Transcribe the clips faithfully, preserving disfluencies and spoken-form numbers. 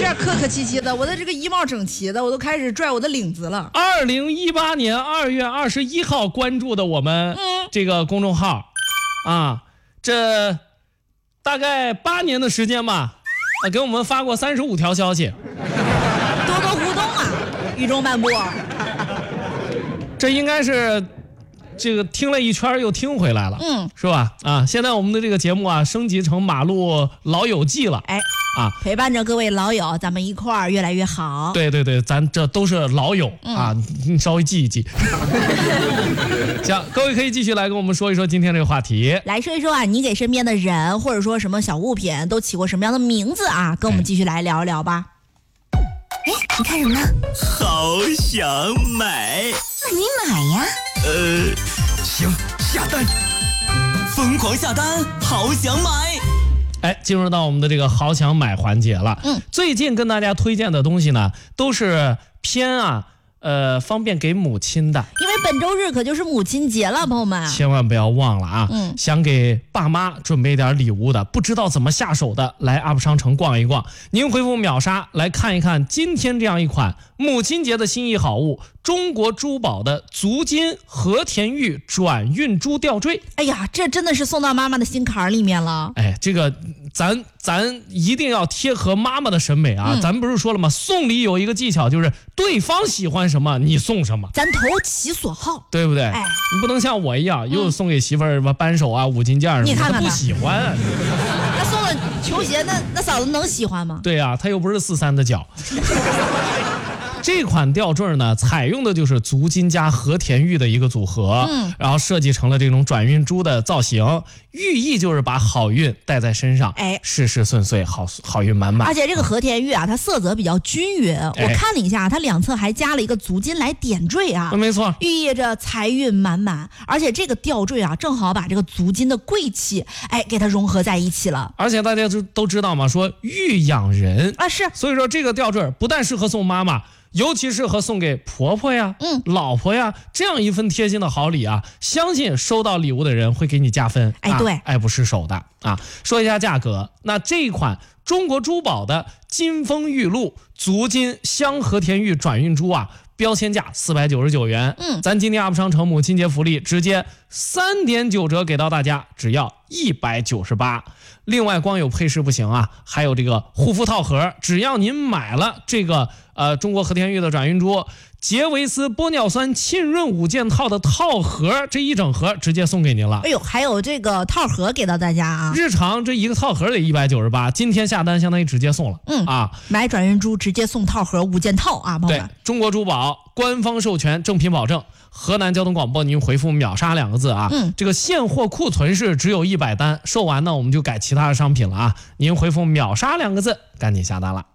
点客客气气的，我的这个衣帽整齐的，我都开始拽我的领子了。 二零一八年二月二十一号关注的我们这个公众号，嗯、啊，这大概八年的时间吧，啊，给我们发过三十五条消息， 多多互动啊，雨中漫步。 这应该是。这个听了一圈又听回来了，嗯，是吧？啊，现在我们的这个节目啊，升级成马路老友记了， 哎，啊，陪伴着各位老友，咱们一块儿越来越好。 对对对，咱这都是老友、嗯、啊，你稍微记一记。行，各位可以继续来跟我们说一说今天这个话题， 来说一说啊，你给身边的人或者说什么小物品都起过什么样的名字啊？跟我们继续来聊一聊吧。 哎，你看什么呢？ 好想买。 那你买呀。 呃，行，下单，疯狂下单，好想买。 哎，进入到我们的这个好想买环节了。嗯，最近跟大家推荐的东西呢，都是偏啊，呃，方便给母亲的。 因为本周日可就是母亲节了，朋友们， 千万不要忘了啊！嗯，想给爸妈准备点礼物的，不知道怎么下手的，来 U P 商城逛一逛。您回复秒杀来看一看今天这样一款母亲节的心意好物。中国珠宝的足金和田玉转运珠吊坠， 哎呀，这真的是送到妈妈的心坎里面了。 哎，这个咱咱一定要贴合妈妈的审美啊！嗯、咱不是说了吗？送礼有一个技巧，就是对方喜欢什么，你送什么， 咱投其所好， 对不对？ 哎， 你不能像我一样，又送给媳妇儿什么扳手啊、五金件什么的， 你看看她不喜欢、啊。 那送了球鞋，那那嫂子能喜欢吗？ 对呀、啊，她又不是四三的脚。这款吊坠呢，采用的就是足金加和田玉的一个组合，嗯，然后设计成了这种转运珠的造型，寓意就是把好运带在身上，哎，事事顺遂，好好运满满。 而且这个和田玉啊，它色泽比较均匀，哎、我看了一下，它两侧还加了一个足金来点缀啊， 没错， 寓意着财运满满。而且这个吊坠啊，正好把这个足金的贵气，哎，给它融合在一起了。 而且大家都都知道嘛，说玉养人啊，是， 所以说这个吊坠不但适合送妈妈。尤其适合送给婆婆呀、嗯、老婆呀，这样一份贴心的好礼啊，相信收到礼物的人会给你加分。 哎，对， 啊、爱不释手的啊。说一下价格，那这一款中国珠宝的金丰玉露足金镶和田玉转运珠啊，标签价四百九十九元。嗯，咱今天 U P 商城母亲节福利直接三点九折给到大家，只要一百九十八。另外光有配饰不行啊，还有这个护肤套盒，只要您买了这个呃中国和田玉的转运珠杰维斯玻尿酸沁润五件套的套盒，这一整盒直接送给您了。 哎呦，还有这个套盒给到大家啊！ 日常这一个套盒得一百九十八，今天下单相当于直接送了。嗯啊， 买转运珠直接送套盒五件套啊，朋友们。 对，中国珠宝官方授权，正品保证。河南交通广播，您回复秒杀两个字啊，嗯，这个现货库存是只有一百单，售完呢我们就改其他的商品了啊，您回复秒杀两个字，赶紧下单了。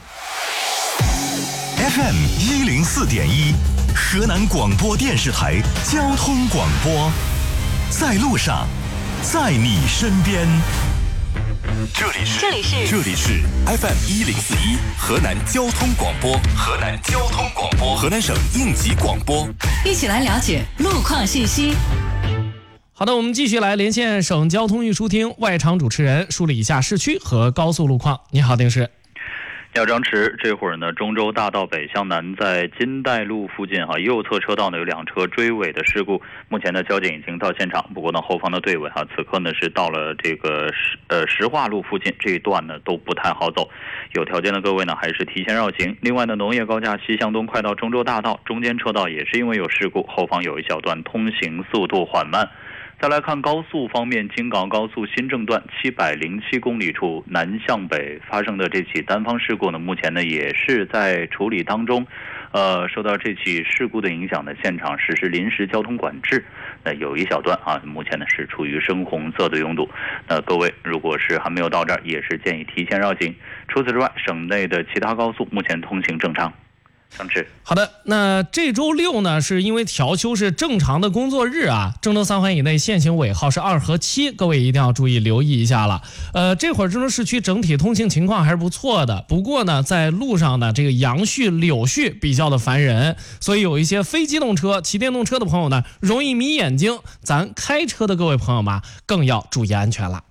F M 一零四点一，河南广播电视台交通广播，在路上，在你身边。这里是这里是这里是 F M 一零四一河南交通广播，河南交通广播，河南省应急广播， 一起来了解路况信息。 好的，我们继续来连线省交通运输厅外场主持人，梳理一下市区和高速路况。你好，丁师。 你好，张弛。这会儿呢，中州大道北向南在金岱路附近哈，右侧车道呢有两车追尾的事故。目前呢，交警已经到现场，不过呢，后方的队尾哈，此刻呢是到了这个石呃石化路附近这一段呢都不太好走，有条件的各位呢还是提前绕行。另外呢，农业高架西向东快到中州大道中间车道也是因为有事故，后方有一小段通行速度缓慢。再来看高速方面，京港高速新郑段七百零七公里处南向北发生的这起单方事故呢，目前呢也是在处理当中。呃，受到这起事故的影响呢，现场实施临时交通管制。那有一小段啊，目前呢是处于深红色的拥堵。那各位如果是还没有到这儿，也是建议提前绕行。除此之外，省内的其他高速目前通行正常。 好的，那这周六呢，是因为调休是正常的工作日啊，郑州三环以内限行尾号是二和七，各位一定要注意留意一下了。呃，这会儿郑州市区整体通行情况还是不错的，不过呢，在路上呢，这个杨絮、柳絮比较的烦人，所以有一些非机动车、骑电动车的朋友呢，容易迷眼睛，咱开车的各位朋友们更要注意安全了。